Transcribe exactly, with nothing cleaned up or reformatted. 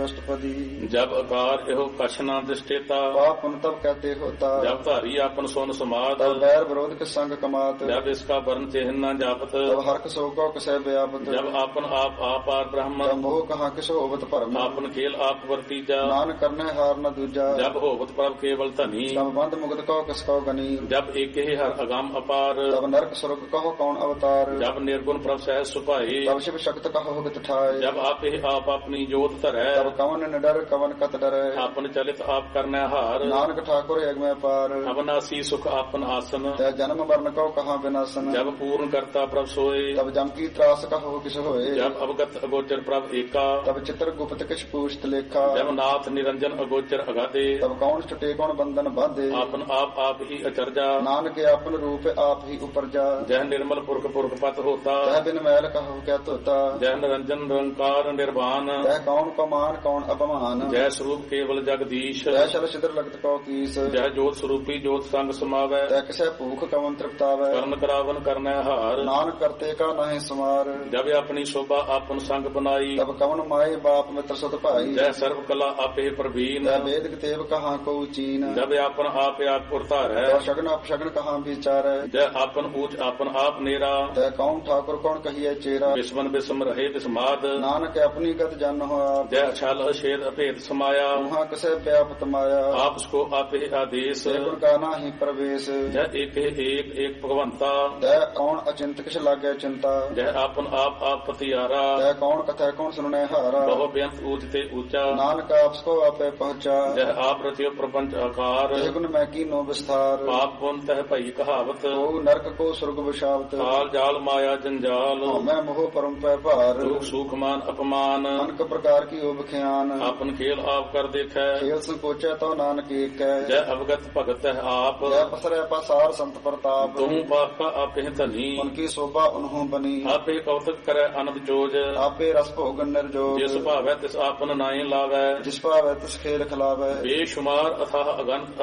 अष्टपदी। जब अकार एहो कछ न दृष्टेता, पाप पुण्य तब कहते होता। जब धारी आपन सोन समात, तब बैर विरोध के संग कमात। जब इसका वर्ण चिन्ह न जापत, तब हर्क शोको कसै व्यापत। जब आपन आप आपार ब्रह्म, तब मोह कहाँ किस होवत भरम। आपन खेल आप वर्तीजा, नान करने हार न दूजा। जब होवत प्रभ केवल धनी, तब बंद मुगद कहो किसको गनी। जब एक ही हर अगाम अपार, तब नरक स्वर्ग कहो कौन अवतार। जब निर्गुण प्रभ सहज सुपाई, तब शिव शक्त कहो गत ठाए। जब आप ही आप अपनी जोत धरै, तब कवन निडर कवन कत डरै। आपन चलित आप करने हार, नानक ठाकुर यज्ञ में पार। अवनासी सुख आपन आसन, तय जन्म मरण कहो कहाँ विनाशन। जब पूर्ण करता प्रभ सोए, तब जम की त्रास कहो किस होए। जब अवगत अगोचर प्रभ एका, तब चित्र गुप्त किछ पूछत लेखा। जब नाथ निरंजन अगोचर अगाधे, तब कौन छुटे कौन बंधन बांधे। आपन आप आप ही अचरजा, नानक आपन रूप आप ही उपरजा। जह निर्मल पुरख पुरख पत होता, तह बिन मैल कहो क्या तोता। जह निरंजन निरंकार निर्वाण, तह कौन पमान कौन अपमान। जय स्वरूप केवल जगदीश, तह शल छिद्र लगत कौ कीस। जय जोत स्वरूपी जोत संग समावै, तह किसै भूख कवन तृप्तावै। करण करावन करने हार, नानक करते का नहीं समार। जब अपनी शोभा आपन संग बनाई, तब कवन माए बाप मित्र सत भाई। जय सर्व कला आपे प्रवीण, तह वेद तेव कहाँ को चीन। जब आपन आप आप पुरतार है, तह शगन अपशगन कहाँ विचार। जय आपन ऊंच आपन आप नेरा, तह कौन ठाकुर कौन कहिए चेरा। विस्मन विस्म रहे विस्माद, नानक अपनी गत जन हो आप। जय छल अछेद अभेद समाया, वहाँ किसे व्यापत माया। आप उसको आपे आदेश, गुण का नाही प्रवेश। जय एक ही एक एक भगवंता, तह कौन अचिंत किस लागे चिंता। जय आपन आप आप पतियारा, तह कौन कथा कौन सुनने हारा। बहु बेअंत ऊंचते ऊंचा, नानक आपको आपे पहुँचा। जय आप रचियो प्रपंच आकार, तेह गुण मैं की नो विस्तार। पाप पुन तह भई कहावत, ओ नरक को स्वर्ग विशावत। काल जाल माया जंजाल, मैं मोह परम पै भार। दुख सुख मान अपमान, अनक प्रकार की उब ख्यान। आपन खेल आप कर देखै, खेल संकोचे तो नानक एक है। जय अवगत भगत है आप, जय पसरे पसार संत प्रताप। तुम पाप का आपे धनी, उनकी शोभा उन्हों बनी। आपे कौतक करे अनंत जोज, आपे रस भोगन निर्जोग। जिस भावै तिस आपन नाई लावै, जिस पावै तिस खेल खिलावै। बेशुमार अथाह अगंत